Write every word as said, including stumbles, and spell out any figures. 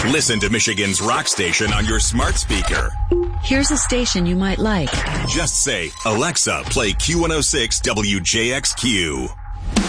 Listen to Michigan's rock station on your smart speaker. Here's a station you might like. Just say, Alexa, play Q one oh six W J X Q.